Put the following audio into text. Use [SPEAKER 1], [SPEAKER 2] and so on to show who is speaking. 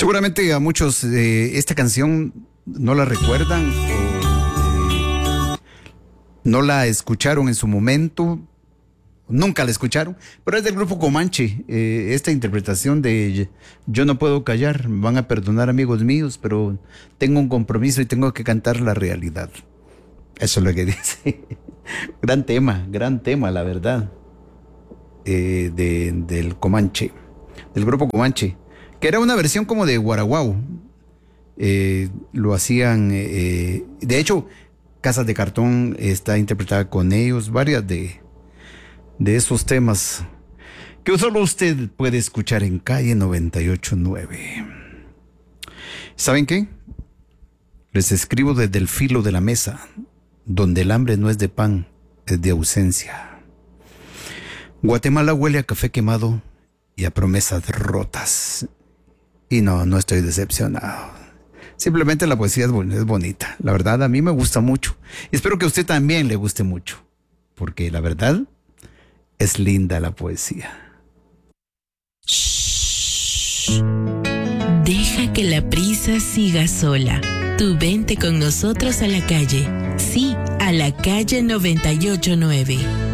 [SPEAKER 1] Seguramente a muchos esta canción no la recuerdan o no la escucharon en su momento, nunca la escucharon, pero es del grupo Comanche. Esta interpretación de Yo no puedo callar, me van a perdonar amigos míos, pero tengo un compromiso y tengo que cantar la realidad. Eso es lo que dice. Gran tema, la verdad, del Comanche, del grupo Comanche, que era una versión como de Guaraguao. Lo hacían, de hecho, Casas de Cartón está interpretada con ellos, varias de esos temas que solo usted puede escuchar en Calle 98.9. ¿Saben qué? Les escribo desde el filo de la mesa, donde el hambre no es de pan, es de ausencia. Guatemala huele a café quemado y a promesas rotas. Y no estoy decepcionado. Simplemente la poesía es bonita. La verdad, a mí me gusta mucho. Y espero que a usted también le guste mucho. Porque la verdad, es linda la poesía.
[SPEAKER 2] Shh. Deja que la prisa siga sola. Tú vente con nosotros a la calle. Sí, a la calle 98.9.